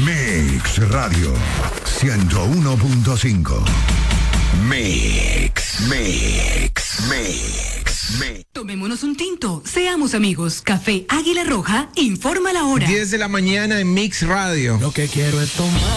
Mix Radio 101.5. Mix. Tomémonos un tinto, seamos amigos. Café Águila Roja informa la hora. 10 de la mañana en Mix Radio. Lo que quiero es tomar.